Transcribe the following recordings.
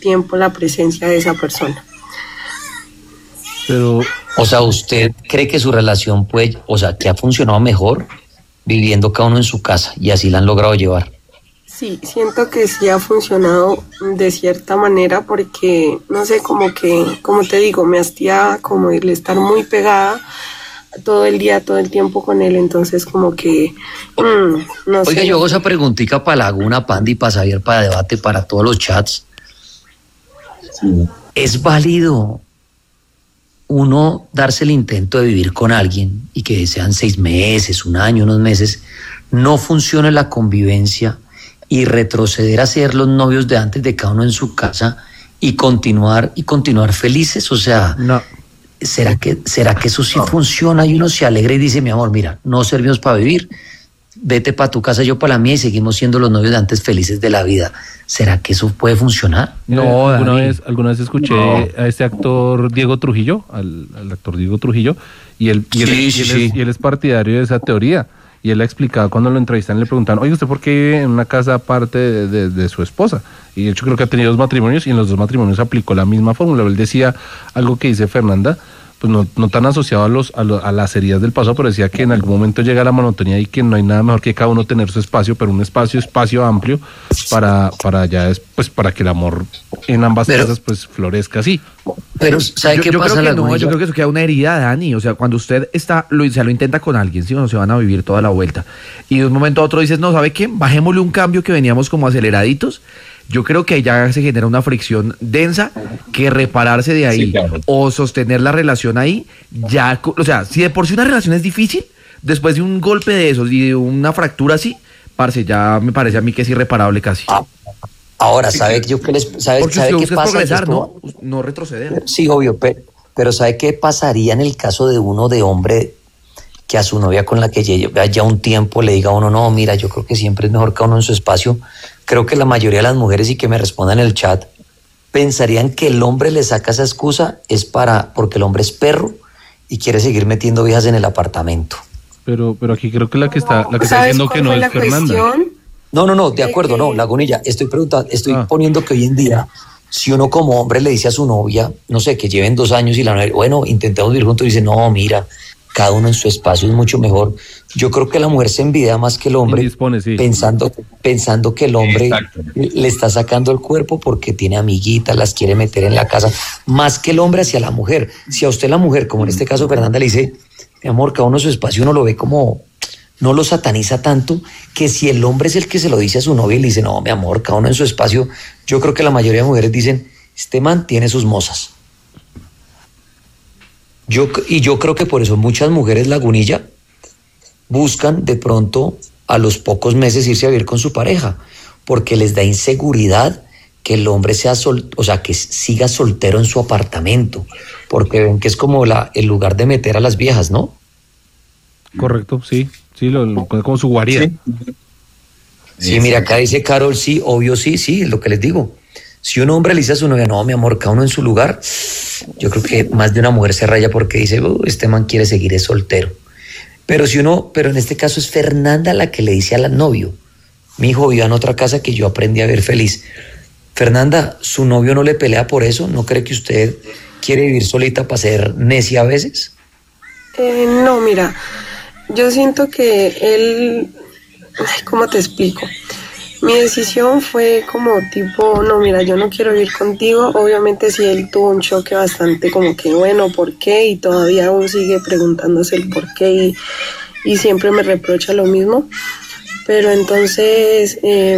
tiempo la presencia de esa persona. Pero, o sea, ¿usted cree que su relación puede, o sea, que ha funcionado mejor viviendo cada uno en su casa y así la han logrado llevar? Sí, siento que sí ha funcionado de cierta manera porque, no sé, como te digo, me hastía como el estar muy pegada todo el día, todo el tiempo con él, entonces como que, no sé. Oiga, yo hago esa preguntita para Laguna, Pandi, para Xavier, para debate, para todos los chats. Sí. ¿Es válido uno darse el intento de vivir con alguien y que sean 6 meses, 1 año, unos meses, no funcione la convivencia y retroceder a ser los novios de antes de cada uno en su casa y continuar felices? O sea, no. ¿será que eso sí funciona y uno se alegra y dice, mi amor, mira, no servimos para vivir, vete para tu casa, yo para la mía y seguimos siendo los novios de antes felices de la vida? ¿Será que eso puede funcionar? No, alguna vez escuché a este actor Diego Trujillo, al actor Diego Trujillo, y él es partidario de esa teoría. Y él ha explicado cuando lo entrevistan, le preguntan, oye, ¿usted por qué vive en una casa aparte de su esposa? Y de hecho creo que ha tenido 2 matrimonios y en los 2 matrimonios aplicó la misma fórmula. Él decía algo que dice Fernanda, pues no tan asociado a las heridas del pasado, pero decía que en algún momento llega la monotonía y que no hay nada mejor que cada uno tener su espacio, pero un espacio amplio para para que el amor en ambas casas pues florezca así. Pero ¿sabe qué pasa? Yo creo que eso queda una herida, Dani. O sea, cuando usted lo intenta con alguien, ¿sí? O se van a vivir toda la vuelta y de un momento a otro dices, no, ¿sabe qué? Bajémosle un cambio que veníamos como aceleraditos. Yo creo que ya se genera una fricción densa que repararse de ahí, sí, claro, o sostener la relación ahí, ya, o sea, si de por sí una relación es difícil, después de un golpe de esos y de una fractura así, parce, ya me parece a mí que es irreparable casi. Ahora, ¿sabe yo qué sabe qué pasa? Progresar, no retroceder. Sí, obvio, pero ¿sabe qué pasaría en el caso de uno de hombre que a su novia con la que lleva ya un tiempo le diga a uno, no, mira, yo creo que siempre es mejor cada uno en su espacio? Creo que la mayoría de las mujeres, y que me respondan en el chat, pensarían que el hombre le saca esa excusa porque el hombre es perro y quiere seguir metiendo viejas en el apartamento. Pero aquí creo que la que está diciendo que no es Fernanda. No, de acuerdo, no, Lagunilla, estoy poniendo que hoy en día, si uno como hombre le dice a su novia, no sé, que lleven 2 años y la novia, bueno, intentamos vivir juntos, y dice, no, mira, cada uno en su espacio es mucho mejor. Yo creo que la mujer se envidia más que el hombre, sí, pensando que el hombre le está sacando el cuerpo porque tiene amiguitas, las quiere meter en la casa, más que el hombre hacia la mujer. Si a usted la mujer, como en este caso Fernanda, le dice, mi amor, cada uno en su espacio, uno lo ve como, no lo sataniza tanto, que si el hombre es el que se lo dice a su novia y le dice, no, mi amor, cada uno en su espacio, yo creo que la mayoría de mujeres dicen, este man tiene sus mozas. Yo creo que por eso muchas mujeres, Lagunilla, buscan de pronto a los pocos meses irse a vivir con su pareja, porque les da inseguridad que el hombre que siga soltero en su apartamento, porque ven que es como el lugar de meter a las viejas, ¿no? Correcto, sí, como su guarida. Sí, mira, acá dice Carol, sí, obvio, sí, es lo que les digo. Si un hombre le dice a su novia, no, mi amor, cada uno en su lugar, yo creo que más de una mujer se raya porque dice, este man quiere seguir, es soltero. Pero en este caso es Fernanda la que le dice al novio, mi hijo vive en otra casa que yo aprendí a ver feliz. Fernanda, ¿su novio no le pelea por eso? ¿No cree que usted quiere vivir solita para ser necia a veces? No, mira, yo siento que él, ¿cómo te explico? Mi decisión fue como tipo, no, mira, yo no quiero vivir contigo. Obviamente sí, él tuvo un choque bastante como que, bueno, ¿por qué? Y todavía aún sigue preguntándose el por qué y siempre me reprocha lo mismo. Pero entonces,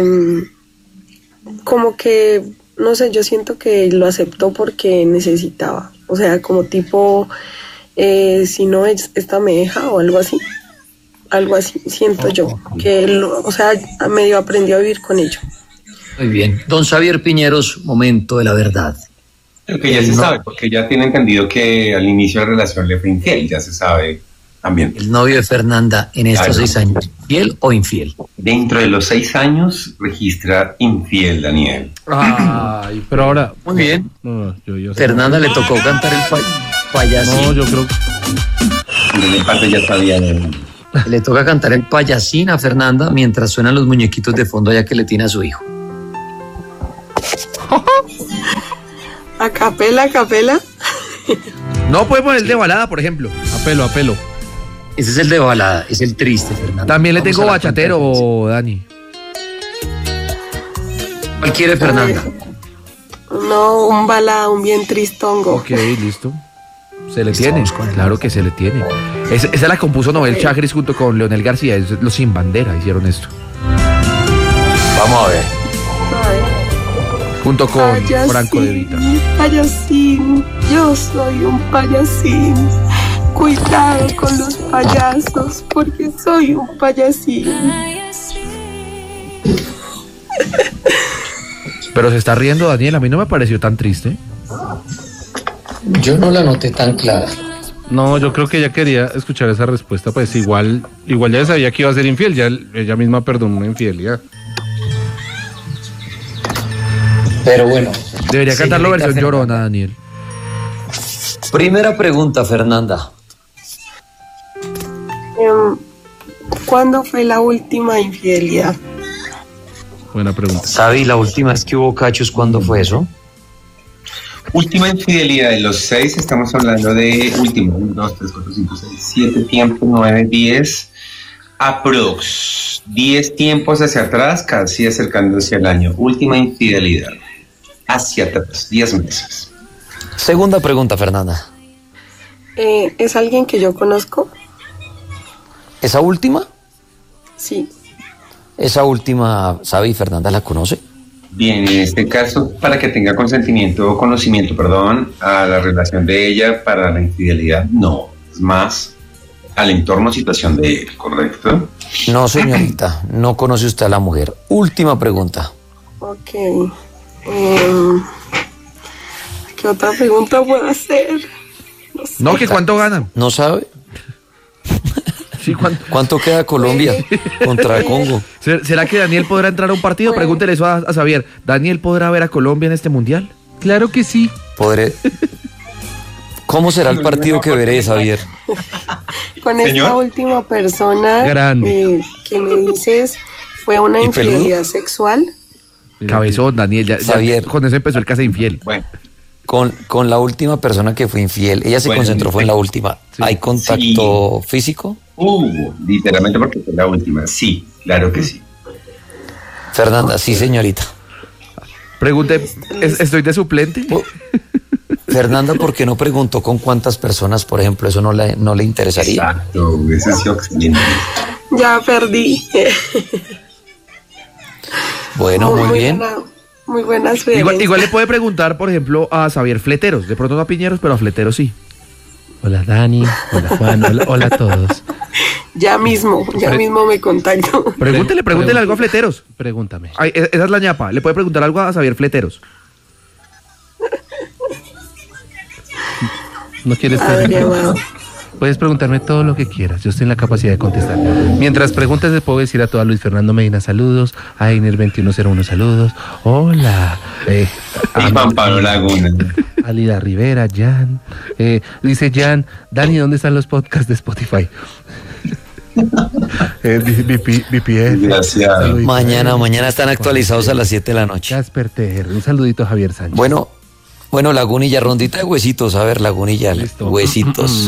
como que, no sé, yo siento que lo aceptó porque necesitaba. O sea, como tipo, si no, esta me deja o algo así. Algo así, siento yo, que él, medio aprendió a vivir con ello. Muy bien. Don Xavier Piñeros, momento de la verdad. Creo que ya se sabe, porque ya tiene entendido que al inicio de la relación le fue infiel, ya se sabe también. El novio de Fernanda en estos 6 años, ¿fiel o infiel? Dentro de los 6 años registra infiel, Daniel. Ay, pero ahora... Muy bien. No, Fernanda le tocó cantar el payasín. No, yo creo... De mi parte ya sabía de... Le toca cantar el payasín a Fernanda mientras suenan los muñequitos de fondo allá que le tiene a su hijo. A capela. No puede poner el de balada, por ejemplo. Apelo. Ese es el de balada, es el triste, Fernanda. También le Vamos tengo a la bachatero, Dani. ¿Cuál quiere, Fernanda? No, un balada, un bien tristongo. Ok, listo. Se le Listo, tiene, vamos con el claro que se le tiene. Esa la compuso Noel Chagres junto con Leonel García. Los Sin Bandera hicieron esto. Vamos a ver. Junto con Payasín, Franco De Vita. Payasín, yo soy un payasín. Cuidado con los payasos, porque soy un payasín. Pero se está riendo, Daniel. A mí no me pareció tan triste. Yo no la noté tan clara. No, yo creo que ella quería escuchar esa respuesta, pues igual ya sabía que iba a ser infiel, ya ella misma perdonó una infidelidad. Pero bueno. Debería cantarlo Señorita versión Fernanda. llorona, Daniel. Primera pregunta, Fernanda. ¿Cuándo fue la última infidelidad? Buena pregunta. ¿Sabe la última vez que hubo cachos, cuándo fue eso? Última infidelidad de los 6, estamos hablando de último, 1, 2, 3, 4, 5, 6, 7 tiempos, 9, 10, aprox, 10 tiempos hacia atrás, casi acercándose al año. Última infidelidad, hacia atrás, 10 meses. Segunda pregunta, Fernanda. ¿Es alguien que yo conozco? ¿Esa última? Sí. Esa última, ¿sabe y Fernanda la conoce? Bien, en este caso, para que tenga conocimiento, a la relación de ella para la infidelidad, no, es más al entorno, situación de él, ¿correcto? No, señorita, no conoce usted a la mujer. Última pregunta. Ok. ¿Qué otra pregunta puedo hacer? No sé. No, que cuánto ganan. ¿No sabe? Sí, ¿Cuánto queda Colombia contra Congo? ¿Será que Daniel podrá entrar a un partido? Bueno. Pregúntele eso a Xavier. ¿Daniel podrá ver a Colombia en este mundial? Claro que sí. Podré. ¿Cómo será el partido que veré, Xavier? Con Señor. esta última persona Grande. que me dices, ¿fue una ¿Y peludo? infidelidad sexual? Cabezón, Daniel. Ya Xavier. con eso empezó el caso infiel. Bueno, Con la última persona que fue infiel, ella se Bueno, concentró, fue en la última. Sí. ¿Hay contacto físico? literalmente porque fue la última, sí, claro que sí. Fernanda, sí, señorita. Pregunte, ¿estoy de suplente? Fernanda, ¿por qué no preguntó con cuántas personas, por ejemplo? Eso no le interesaría. Exacto, ese es excelente. Ya perdí. Bueno, muy bien. Muy buena sugerencia. Igual le puede preguntar, por ejemplo, a Xavier Fleteros. De pronto no a Piñeros, pero a Fleteros sí. Hola Dani, hola Juan, hola a todos. Ya mismo me contacto. Pregúntele algo a Fleteros. Pregúntame. Ay, esa es la ñapa. Le puede preguntar algo a Xavier Fleteros. ¿No quieres A ver, llamado. Puedes preguntarme todo lo que quieras, yo estoy en la capacidad de contestar. Mientras preguntas, le puedo decir a todo Luis Fernando Medina saludos, a Einer 2101 saludos, hola, Y Juan Pablo Laguna. Alida Rivera, Jan, dice Jan, Dani, ¿dónde están los podcasts de Spotify? VPS. Gracias. Mañana están actualizados a las 7 de la noche. Casper Tejer, un saludito a Javier Sánchez. Bueno, Lagunilla, rondita de huesitos. A ver, Lagunilla, Listo. huesitos.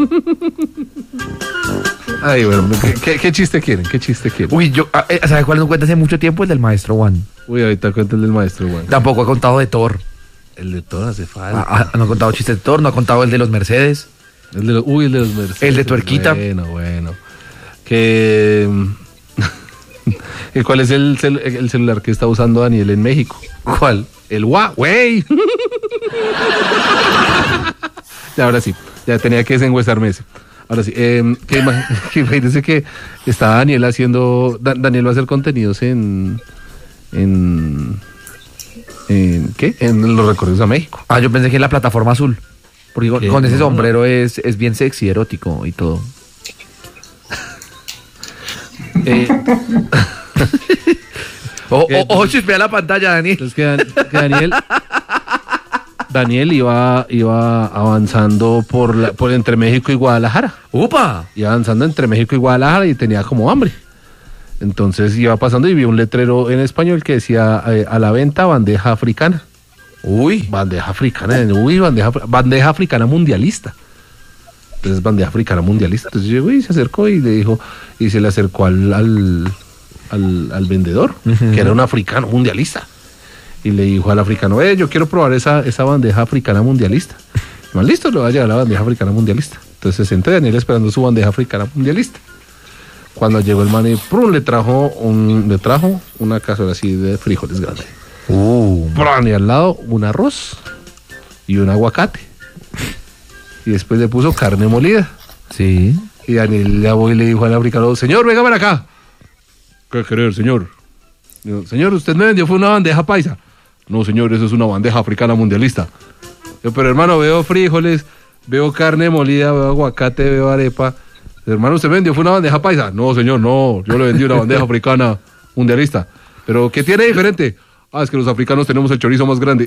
Ay, bueno, ¿qué chiste quieren? ¿Qué chiste quieren? Uy, ¿sabe cuál no cuenta hace mucho tiempo? El del maestro Juan. Uy, ahorita cuenta el del maestro Juan. Tampoco ha contado de Thor. El de todo hace falta. No ha contado chistes de Thor, no ha contado el de los Mercedes. El de los Mercedes. El de Tuerquita. Bueno. ¿Cuál es el celular que está usando Daniel en México? ¿Cuál? El Huawei. Ya, ahora sí, ya tenía que desengüesarme ese. Ahora sí, imagínense que está Daniel haciendo, Daniel va a hacer contenidos en ¿qué? En los recorridos a México. Yo pensé que en la plataforma azul. Porque ¿Qué? con ese No. sombrero es bien sexy, erótico y todo. Ojo, chispea la pantalla, Daniel. Entonces que Daniel iba avanzando por entre México y Guadalajara. ¡Upa! Iba avanzando entre México y Guadalajara y tenía como hambre. Entonces iba pasando y vio un letrero en español que decía a la venta bandeja africana. Uy. Bandeja africana, bandeja africana mundialista. Entonces, bandeja africana mundialista. Entonces llegó y se acercó y le dijo, y se le acercó al vendedor, que era un africano mundialista. Y le dijo al africano, yo quiero probar esa bandeja africana mundialista. Man, listo, le va a llegar la bandeja africana mundialista. Entonces se sentó Daniel esperando su bandeja africana mundialista. Cuando llegó el man y ¡prum! le trajo una cazuela así de frijoles grande. ¡Prum! Y al lado un arroz y un aguacate. Y después le puso carne molida. Sí. Y Daniel llamó y le dijo al africano, señor, venga para acá. ¿Qué querer, señor? Digo, señor, usted me vendió fue una bandeja paisa. No, señor, eso es una bandeja africana mundialista. Yo, pero hermano, veo frijoles, veo carne molida, veo aguacate, veo arepa. Hermano, ¿usted me vendió fue una bandeja paisa? No, señor, no. Yo le vendí una bandeja africana mundialista. ¿Pero qué tiene diferente? Es que los africanos tenemos el chorizo más grande.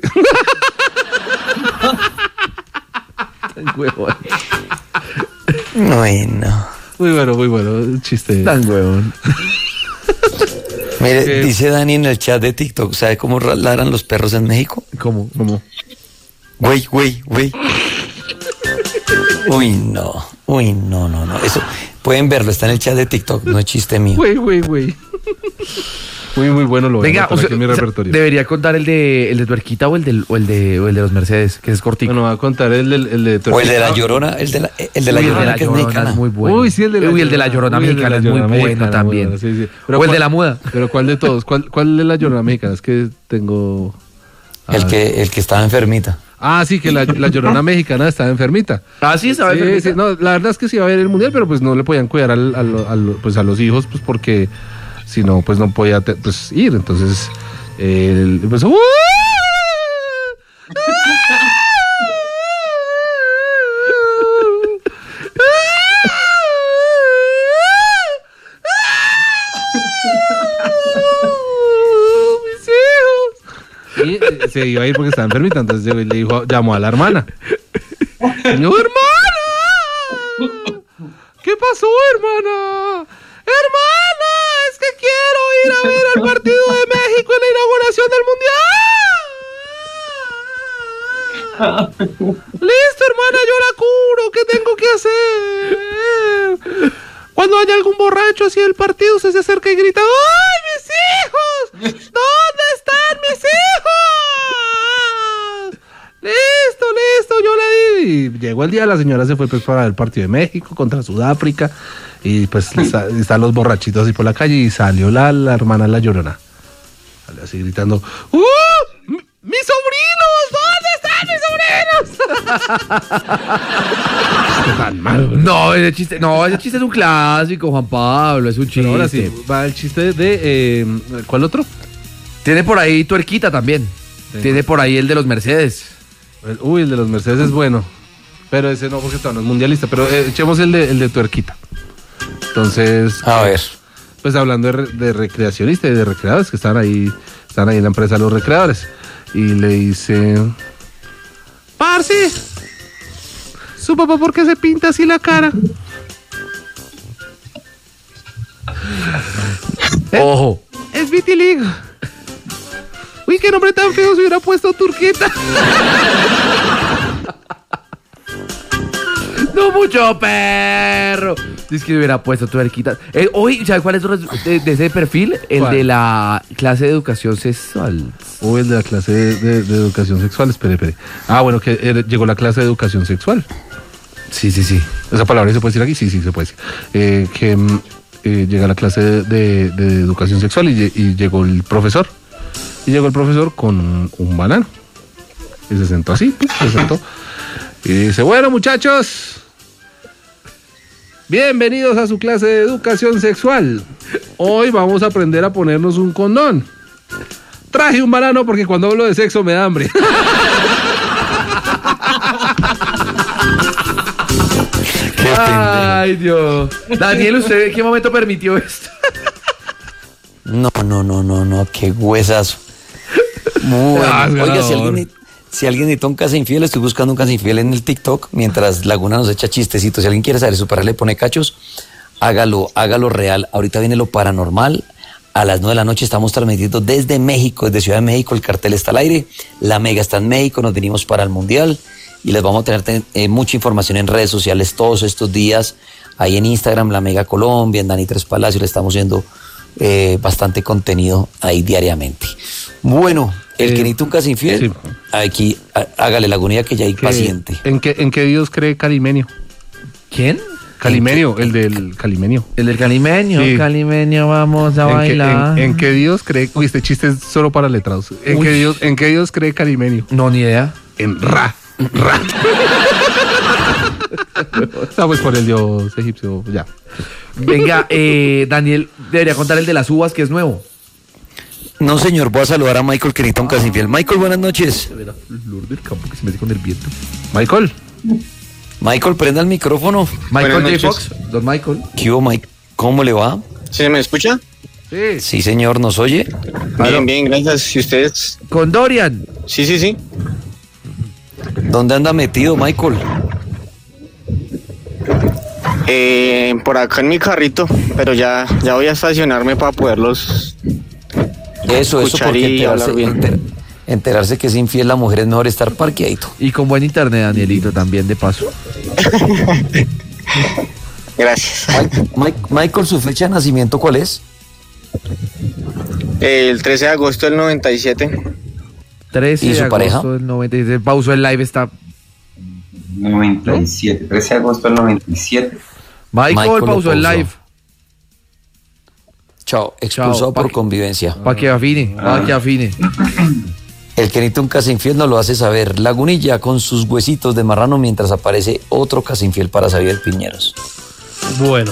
Bueno. Muy bueno, chiste. Tan huevón. Mire, dice Dani en el chat de TikTok, ¿sabe cómo ladran los perros en México? ¿Cómo? Güey. Uy, no. Eso, pueden verlo, está en el chat de TikTok, no es chiste mío. Güey. Muy bueno lo Venga, aquí en mi repertorio. Debería contar el de Tuerquita o el de los Mercedes, que es cortico. Bueno, va a contar el de Tuerquita. O el de la Llorona, el de la Llorona, que es mexicana. Es muy bueno. Uy, sí, el de la Llorona mexicana es muy bueno también. Bueno, sí. O el de la muda. Pero ¿cuál de todos? ¿Cuál de la Llorona mexicana? Es que tengo... El que estaba enfermita. Sí, que la Llorona mexicana estaba enfermita. Sí, estaba enfermita. Sí, no, la verdad es que sí iba a haber el mundial, pero pues no le podían cuidar a los hijos, pues porque si no, pues no podía ir. Entonces, pues... Y se iba a ir porque estaba enfermita, entonces le dijo, llamó a la hermana. ¡No, hermana! ¿Qué pasó, hermana? ¡Hermana! Es que quiero ir a ver al partido de México en la inauguración del Mundial. Listo, hermana, yo la curo. ¿Qué tengo que hacer? Cuando haya algún borracho así del partido, usted se acerca y grita, ¡ay, mis hijos! ¿Dónde están mis hijos? Listo, yo le di. Y llegó el día, la señora se fue pues para el partido de México contra Sudáfrica. Y pues están los borrachitos así por la calle y salió la hermana La Llorona. Salió así gritando, ¡mis sobrinos! ¿Dónde están mis sobrinos? Tan malo, ¿verdad? No, ese chiste es un clásico, Juan Pablo, es un chiste. Pero ahora sí, va el chiste de... ¿cuál otro? Tiene por ahí Tuerquita también. Tiene por ahí el de los Mercedes. El de los Mercedes es bueno. Pero ese no, porque todavía no es mundialista. Pero echemos el de Tuerquita. Entonces... A ver. Pues hablando de recreacionistas y de recreadores que están ahí en la empresa los recreadores. Y le dice... ¡Parce! ¿Su papá por qué se pinta así la cara? Ojo. Es vitiligo. Uy, qué nombre tan feo, se hubiera puesto Turquita. No mucho perro. Dice que hubiera puesto Tuerquita. Hoy, ¿sabes cuál es de ese perfil? El ¿Cuál? de la clase de educación sexual. El de la clase de educación sexual. Espere. Bueno, que llegó la clase de educación sexual. Sí. ¿Esa palabra se puede decir aquí? Sí, se puede decir. Llega la clase de educación sexual y llegó el profesor. Y llegó el profesor con un banano. Y se sentó así, se sentó. Y dice, bueno, muchachos, bienvenidos a su clase de educación sexual. Hoy vamos a aprender a ponernos un condón. Traje un banano porque cuando hablo de sexo me da hambre. Ay, Dios. Daniel, ¿usted en qué momento permitió esto? No, qué huesazo. Bueno, oiga, si alguien necesita un casa infiel, estoy buscando un casa infiel en el TikTok, mientras Laguna nos echa chistecitos. Si alguien quiere saber eso, para le pone cachos, hágalo real. Ahorita viene lo paranormal, a las 9 de la noche. Estamos transmitiendo desde México, desde Ciudad de México. El cartel está al aire. La Mega está en México. Nos vinimos para el Mundial. Y les vamos a tener mucha información en redes sociales todos estos días. Ahí en Instagram, La Mega Colombia, en Dani Tres Palacios, le estamos viendo bastante contenido ahí diariamente. Bueno, el que ni tú casi infiel, sí. Aquí hágale la agonía que ya hay paciente. ¿En qué Dios cree Calimenio? ¿Quién? Calimenio, el del Calimenio. El del Calimenio, sí. Calimenio, vamos a bailar. ¿En qué Dios cree? Uy, este chiste es solo para letrados. ¿En qué Dios cree Calimenio? No, ni idea. En Ra. Estamos por el dios egipcio, ya. Venga, Daniel, debería contar el de las uvas, que es nuevo. No, señor, voy a saludar a Michael, que necesita un casi infiel. Michael, buenas noches. Flor del campo que se mete con el viento. Michael, prenda el micrófono. Michael J. Fox, don Michael. ¿Qué hubo, Mike? ¿Cómo le va? ¿Se me escucha? Sí. Sí, señor, ¿nos oye? Bien, gracias. ¿Y ustedes? Con Dorian. Sí. ¿Dónde anda metido, Michael? Por acá en mi carrito, pero ya voy a estacionarme para poderlos escuchar porque y hablar bien. Enterarse que es infiel la mujer es mejor estar parqueadito. Y con buen internet, Danielito, también de paso. Gracias. Michael, ¿su fecha de nacimiento cuál es? El 13 de agosto del 97. 13 ¿Y su de pareja? agosto del 97. Pausó el live, está... 97, 13 de agosto del 97. Michael pausó el live. Chao, expulsado por convivencia. Para que afine. El que necesita un casi infiel no lo hace saber. Lagunilla con sus huesitos de marrano mientras aparece otro casi infiel para Xavier Piñeros. Bueno.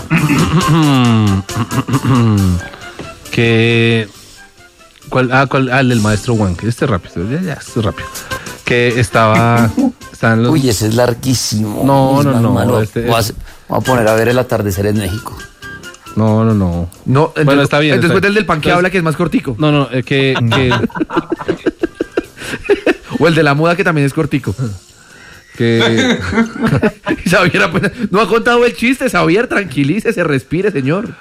El del maestro Juan, que este es rápido, ya, este es rápido. Que estaban los... Uy, ese es larguísimo. No. Voy a poner a ver el atardecer en México. No. Bueno, está bien. Después del pan que habla, que es más cortico. No, que... O el de la muda, que también es cortico. Que... Xavier apenas... No ha contado el chiste, Xavier, tranquilícese, respire, señor.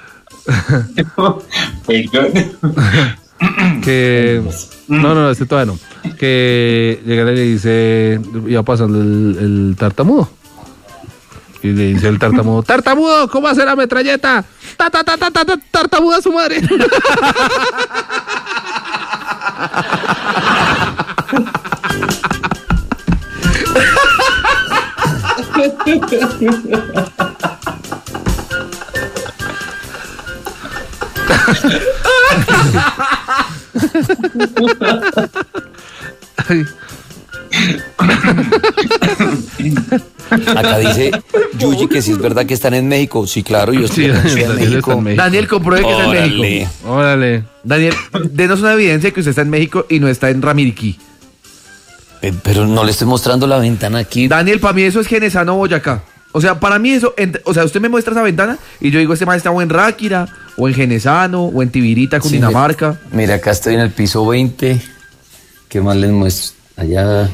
Que... No, este todavía no. Que llega y le dice... Iba pasando el tartamudo. Y le dice el tartamudo: ¡Tartamudo! ¿Cómo hace la metralleta? ¡Tartamuda su madre! Acá dice Yuji que si es verdad que están en México. Sí, claro, yo estoy en México. Daniel, compruebe que está en México. Órale. Daniel, denos una evidencia que usted está en México y no está en Ramiriquí. Pero no le estoy mostrando la ventana aquí. Daniel, para mí eso es Genesano, Boyacá. O sea, para mí eso, usted me muestra esa ventana y yo digo, este man está o en Ráquira, o en Genesano, o en Tibirita, Cundinamarca. Sí, mira, acá estoy en el piso 20. ¿Qué más les muestro? Allá.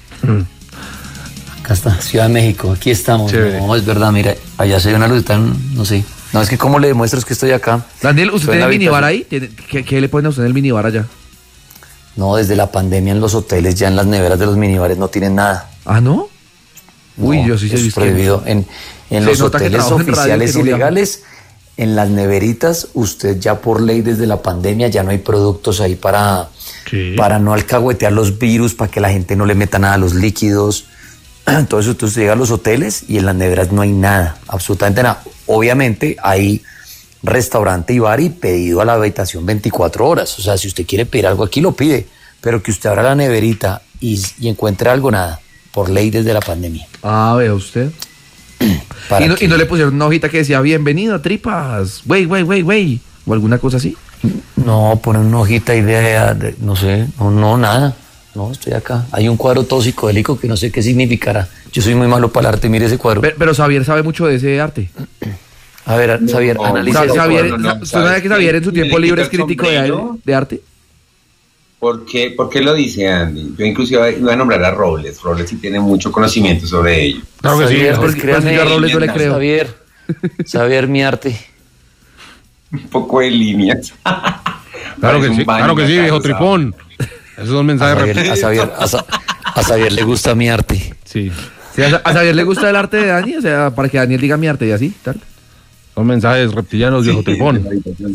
Acá está, Ciudad de México, aquí estamos. Chévere. No, es verdad, mira, allá se ve una luz tan, no sé. No, es que cómo le demuestro es que estoy acá. Daniel, ¿usted tiene el minibar ahí? ¿Qué le ponen a usted en el minibar allá? No, desde la pandemia en los hoteles, ya en las neveras de los minibares no tienen nada. ¿Ah, no? Uy, no, yo sí sé. Es prohibido. En los hoteles oficiales y legales, en las neveritas, usted ya por ley desde la pandemia ya no hay productos ahí para no alcahuetear los virus, para que la gente no le meta nada a los líquidos. Entonces usted llega a los hoteles y en las neveras no hay nada, absolutamente nada. Obviamente hay restaurante y bar y pedido a la habitación 24 horas. O sea, si usted quiere pedir algo aquí, lo pide. Pero que usted abra la neverita y encuentre algo, nada. Por ley desde la pandemia. Ah, vea usted. ¿Y no le pusieron una hojita que decía bienvenido a tripas? Güey. ¿O alguna cosa así? No, ponen una hojita ahí de no sé, no, nada. No, estoy acá. Hay un cuadro todo psicodélico que no sé qué significará. Yo soy muy malo para el arte, mire ese cuadro. Pero Xavier sabe mucho de ese arte. A ver, Xavier, analiza. ¿Usted sabe que Xavier en su tiempo libre es crítico de arte? ¿Por qué lo dice Andy? Yo inclusive iba a nombrar a Robles. Robles sí tiene mucho conocimiento sobre ello. Claro que sí, porque yo a Robles no le creo. Xavier, mi arte. Un poco de líneas. Claro que un sí, baño claro que sí, acá, viejo ¿sabes? tripón. Esos son A mensajes Xavier, a Xavier le gusta mi arte. Sí, Sí, a Xavier le gusta el arte de Dani, o sea, para que Daniel diga mi arte y así, tal. son mensajes reptilianos, viejo tripón.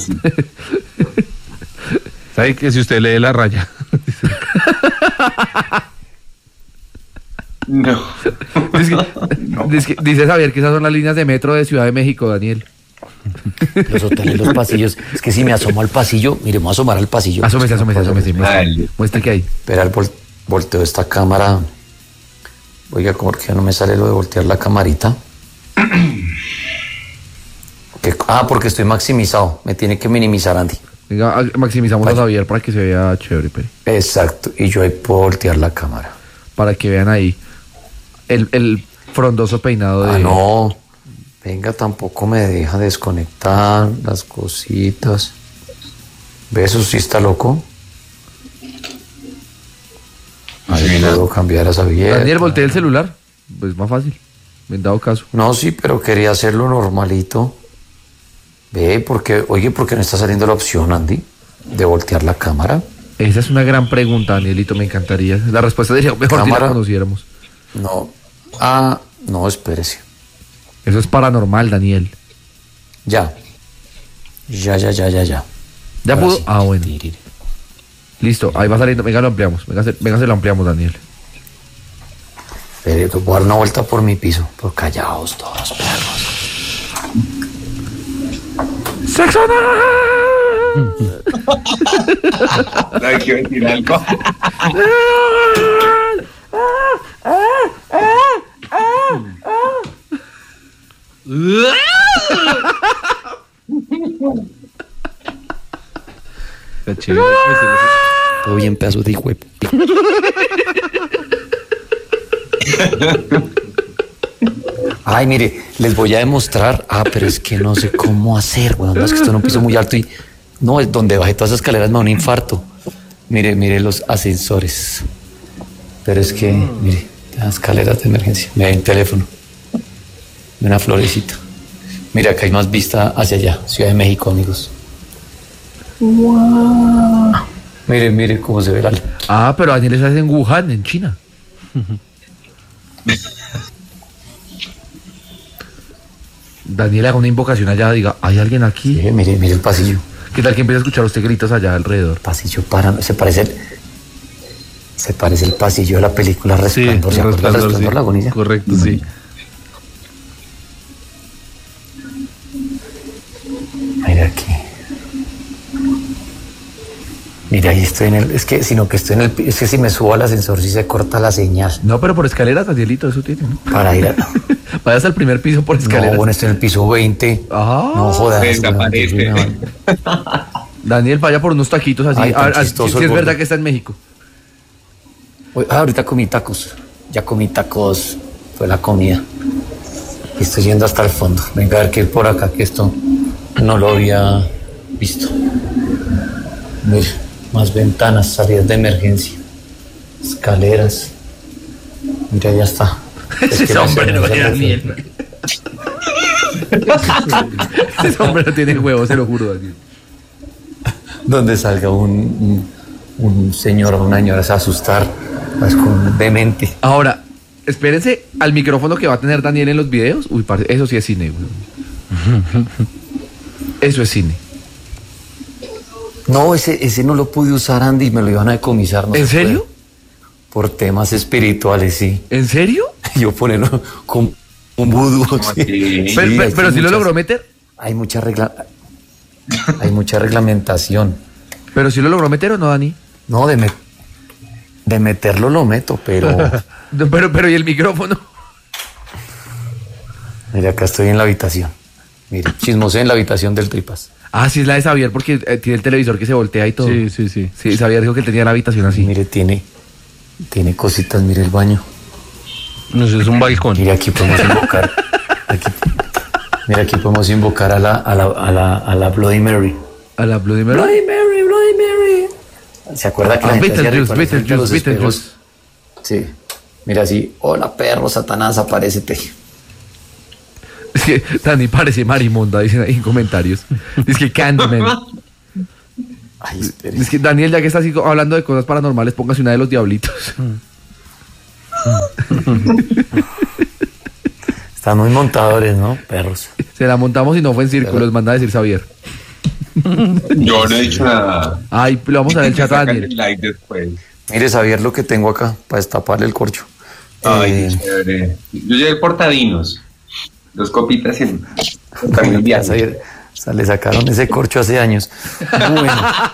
¿Sabe que si usted lee la raya? No. Dice Xavier que esas son las líneas de metro de Ciudad de México, Daniel. Los hoteles, los pasillos. Es que si me asomo al pasillo, mire, me voy a asomar al pasillo. Asómese. Dale. Muestre que hay. Espera, volteo esta cámara. Oiga, ¿por qué no me sale lo de voltear la camarita? Porque estoy maximizado. Me tiene que minimizar, Andy. Venga, maximizamos a Xavier para que se vea chévere, Peri. Exacto. Y yo ahí puedo voltear la cámara. Para que vean ahí el frondoso peinado de... No. Venga, tampoco me deja desconectar las cositas. ¿Ves? Eso sí está loco. Ahí puedo cambiar a Xavier. Daniel, voltea el celular. Pues más fácil. Me han dado caso. No, sí, pero quería hacerlo normalito. ¿por qué no está saliendo la opción, Andy? De voltear la cámara. Esa es una gran pregunta, Danielito, me encantaría. La respuesta sería mejor si la Cámara. conociéramos. No. No, espérese. Eso es paranormal, Daniel. Ya. ¿Ya ¿Ya Ahora pudo? sí. Bueno. Listo, ahí va saliendo. Venga, lo ampliamos. Venga, se lo ampliamos, Daniel. Espere, voy a dar una vuelta por mi piso. Pero callaos todos, perros. ¡Sexo Hay que decir algo. Está chévere. Todo bien, pedazo de hijo de p-. Ay, mire, les voy a demostrar. Pero es que no sé cómo hacer, weón. No, es que estoy en un piso muy alto y no, es donde bajé todas esas escaleras me da un infarto. Mire los ascensores. Pero es que, mire, las escaleras de emergencia. Me da un teléfono. Una florecita. Mira, acá hay más vista hacia allá, Ciudad de México, amigos. ¡Wow! Mire cómo se ve la... pero Daniel se hace en Wuhan, en China. Daniel haga una invocación allá, diga, ¿hay alguien aquí? Sí, mire el pasillo. ¿Qué tal que empieza a escuchar usted gritos allá alrededor? Pasillo se parece el pasillo de la película Sí, Resplandor. ¿Se acuerda del Resplandor, Resplandor, sí. Lagunilla? Correcto, sí. Mira aquí. Mira, ahí estoy es que si me subo al ascensor sí se corta la señal. No, pero por escaleras, Danielito, eso tiene, ¿no? Para ir a... Vayas al primer piso por escaleras. No, bueno, estoy en el piso 20. No jodas. Desaparece. weón, Daniel, vaya por unos taquitos así. Ay, tan A ver, chistoso si el es gordo. verdad que está en México. ahorita comí tacos. Ya comí tacos. Fue la comida. Y estoy yendo hasta el fondo. Venga a ver qué hay por acá, que esto no lo había visto. Mira, más ventanas, salidas de emergencia, escaleras. Mira, ya está. Ese sombrero de Daniel. Ese sombrero tiene huevos, se lo juro, Daniel. Donde salga un señor o una señora se va a asustar. Es como demente. Ahora, espérense al micrófono que va a tener Daniel en los videos. Uy, eso sí es cine, güey. Eso es cine. No, ese no lo pude usar, Andy, me lo iban a decomisar. No ¿En se puede. serio? Por temas espirituales, sí. ¿En serio? Yo ponerlo con un vudú. Sí. así? Pero si lo logró meter. Hay mucha reglamentación. ¿Pero si lo logró meter o no, Dani? No, de meterlo lo meto, pero... pero ¿y el micrófono? Mira, acá estoy en la habitación. Mire, chismosé en la habitación del Tripas. Sí, es la de Xavier porque tiene el televisor que se voltea y todo. Sí. Sí, Xavier dijo que él tenía la habitación así. Mire, tiene cositas, mire el baño. No sé, es un balcón. Mire, aquí podemos invocar. Aquí podemos invocar a la Bloody Mary. ¿A la Bloody Mary? Bloody Mary, Bloody Mary. ¿Se acuerda que la gente hacía rituales frente a los Beetlejuice. espejos? Sí. Mira así, hola perro, Satanás, aparécete. Es que Dani parece marimonda, dicen ahí en comentarios. Es que Candyman. Ay, espere. Es que Daniel, ya que está así hablando de cosas paranormales, póngase una de los diablitos. Están muy montadores, ¿no? Perros. Se la montamos y no fue en círculos, manda a decir Xavier. Yo no he dicho nada. Ay, le vamos a dar el chat a Sacan Daniel. el like después. Mire, Xavier, lo que tengo acá para destaparle el corcho. Ay, qué chévere. Yo llevé portavinos. 2 copitas y portavinos viajes. Xavier, o sea, le sacaron ese corcho hace años. Bueno.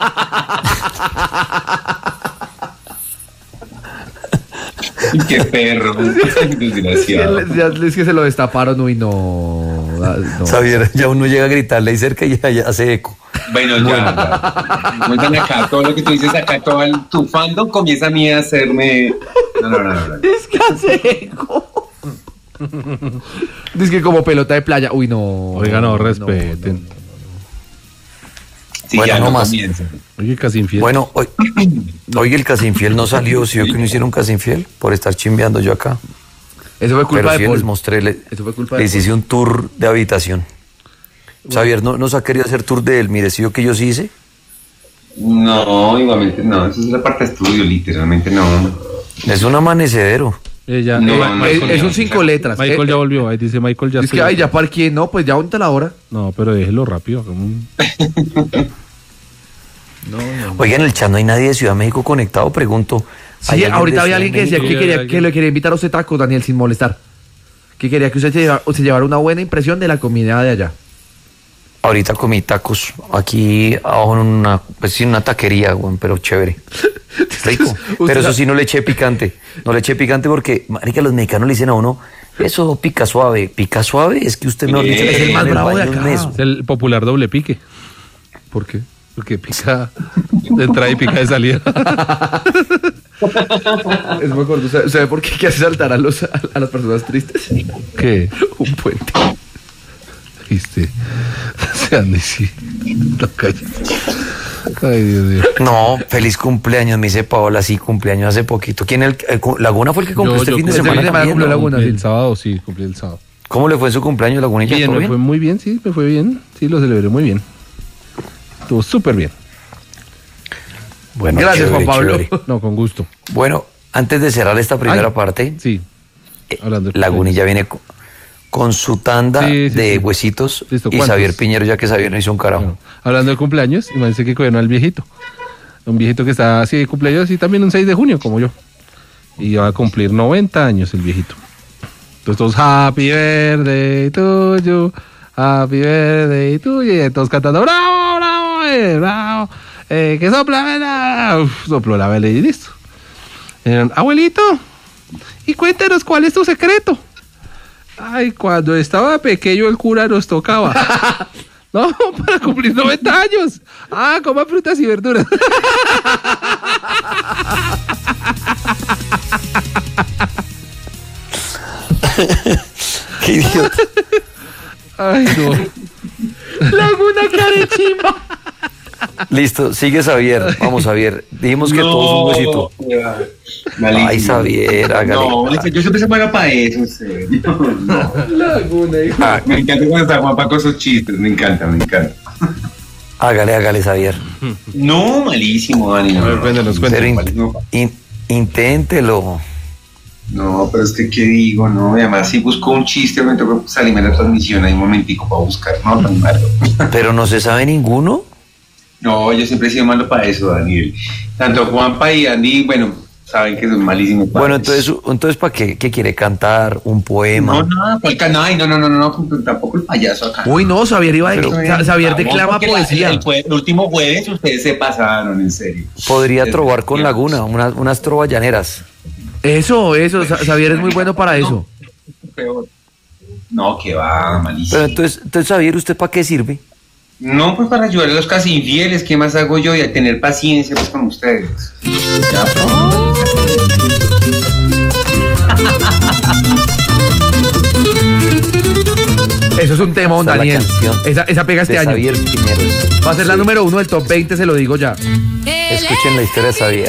Qué perro. Desgraciado. Es que se lo destaparon, uy, no. Xavier, ya uno llega a gritarle ahí cerca y ya hace eco. Bueno, ya. Cuéntame acá, todo lo que tú dices acá, tu fandom comienza a mí a hacerme. No. Es que hace eco. Es que como pelota de playa, uy, no. Oiga, no, respeten. Sí, Bueno, ya no no más. comienza. Oye, casi infiel. Bueno, hoy el casi infiel no salió, ¿sí vio que no hicieron casi infiel? Por estar chimbeando yo acá. Eso fue culpa Pero sí de Paul. les mostré, Eso fue culpa de les Paul. hice un tour de habitación. Xavier, ¿no nos ha querido hacer tour de él? Mire, ¿sí vio que yo sí hice? No, igualmente no. Eso es la parte de estudio, literalmente no. Es un amanecedero. Ella, No, Es un 5 letras. Michael ya volvió. Ahí dice Michael ya. Es que, ay, ya parqué. No, pues ya aguanta la hora. No, pero déjelo rápido. Oiga, en el chat no hay nadie de Ciudad de México conectado, pregunto. ¿Hay Sí, alguien ahorita de había Ciudad de alguien que decía México? que le quería invitar a usted tacos, Daniel, sin molestar. Que quería que usted se llevara una buena impresión de la comida de allá. Ahorita comí tacos aquí abajo en una taquería, güey, pero chévere. Rico. Pero eso sí, no le eché picante. No le eché picante porque, marica, los mexicanos le dicen a uno, eso pica suave. ¿Pica suave? Es que usted, mejor dicho, Es el le más en el bravo de baño un acá. mes. Es el popular doble pique. ¿Por qué? Porque pica de entrada y pica de salida. Es muy corto. ¿Sabe por qué hace saltar a las personas tristes? ¿Qué? Un puente. ¿Viste? Se anda y sí. No calla. Ay, Dios mío. No, feliz cumpleaños, me dice Paola, sí, cumpleaños hace poquito. ¿Quién Laguna fue el que cumplió este fin de este semana? fin de semana también, cumplió ¿no? Laguna. Cumplí el sábado, sí, cumplí el sábado. ¿Cómo le fue en su cumpleaños, Lagunilla? Bien, ¿Todo me bien? fue muy bien, sí, me fue bien. Sí, lo celebré muy bien. Estuvo súper bien. Bueno, Gracias, chévere, Juan Pablo. chévere. No, con gusto. Bueno, antes de cerrar esta primera parte, Sí. Hablando de Lagunilla viene con su tanda Sí, sí, de sí. huesitos Listo, y ¿cuántos? Xavier Piñero, ya que Xavier no hizo un carajo. Bueno, hablando de cumpleaños, imagínense que cogieron al viejito. Un viejito que está así de cumpleaños y también un 6 de junio, como yo. Y va a cumplir 90 años el viejito. Entonces todos, happy birthday to you, happy birthday to you. Y todos cantando, bravo, bravo, bravo. Que sopla vela. Uf, sopló la vela y listo. Abuelito, y cuéntenos cuál es tu secreto. Ay, cuando estaba pequeño el cura nos tocaba. No, para cumplir 90 años. Ah, coma frutas y verduras. Qué idiota. Ay, no. Laguna Carechimba. Listo, sigue Xavier. Vamos, Xavier. Dijimos que todo es un huesito. Malísimo. Ay, Xavier, hágale. No, yo siempre se muero para eso, en serio. No. Laguna, hijo. Me encanta cuando está Juanpa con sus chistes, me encanta. Hágale, Xavier. No, malísimo, Dani. No, A ver, cuéntanos, Pero malísimo. inténtelo. No, pero es que, ¿qué digo? No, y además si busco un chiste, me tengo que salirme de la transmisión ahí un momentico para buscar, no, tan malo. Pero no se sabe ninguno. No, yo siempre he sido malo para eso, Daniel. Tanto Juanpa y Andy, bueno, saben que son malísimos para Bueno, eso. entonces ¿para qué? ¿Qué quiere cantar? ¿Un poema? No, ¿cuál canal? No, tampoco el payaso acá. Uy, no, Xavier iba de... Xavier declama Porque poesía. el último jueves ustedes se pasaron, en serio. Podría Desde trobar con tiempos. Laguna, unas trovas llaneras. Eso, Xavier es muy bueno para eso. Peor. No, que va, malísimo. Pero entonces Xavier, ¿usted para qué sirve? No, pues para ayudar a los casi infieles, ¿qué más hago yo? Y a tener paciencia pues con ustedes. Ya, Eso es un tema, Esa es la Daniel. canción Esa pega este de año. Xavier Piñeros. Va a ser la número 1 del top 20, se lo digo ya. Escuchen la historia de Xavier.